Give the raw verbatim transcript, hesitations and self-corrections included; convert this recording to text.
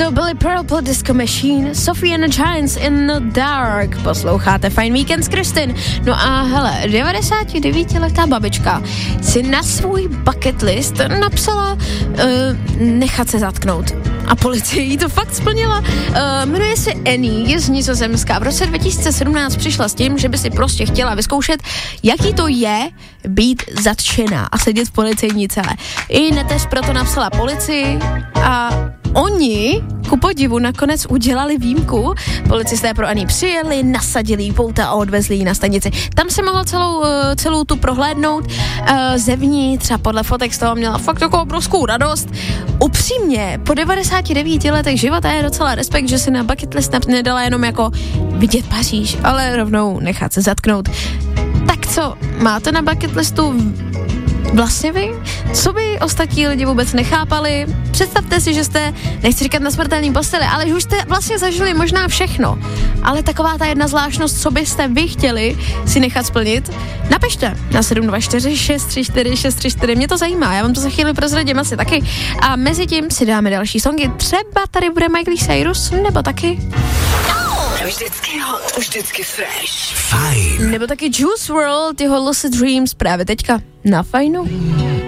To byly Purple Disco Machine, Sophie and the Giants in the Dark. Posloucháte Fajn víkend s Kristin. No a hele, devadesátidevítiletá babička si na svůj bucket list napsala uh, nechat se zatknout. A policie jí to fakt splnila. Uh, jmenuje se Annie, je z Nizozemska. V roce dva tisíce sedmnáct přišla s tím, že by si prostě chtěla vyzkoušet, jaký to je být zatčená a sedět v policejní celé. I neteř proto napsala policii a oni, ku podivu, nakonec udělali výjimku. Policisté pro Annie přijeli, nasadili jí pouta a odvezli ji na stanici. Tam se mohla celou, celou tu prohlédnout uh, zevnitř a podle fotek z toho měla fakt takovou obrovskou radost. Upřímně, po devadesáti devíti letech života je docela respekt, že si na bucket list nedala jenom jako vidět Paříž, ale rovnou nechat se zatknout. Tak co, máte na bucket listu vlastně vy? Co by ostatní lidi vůbec nechápali? Představte si, že jste, nechci říkat na smrtelným posteli, ale že už jste vlastně zažili možná všechno. Ale taková ta jedna zvláštnost, co byste vy chtěli si nechat splnit, napište na sedm dva čtyři šest tři čtyři šest tři čtyři, mě to zajímá, já vám to za chvíli prozradím asi taky. A mezi tím si dáme další songy, třeba tady bude Miley Cyrus, nebo taky... Vždycky hot, vždycky fresh. Fajn. Nebo taky Juice world, jeho Lucid Dreams právě teďka na Fajnu.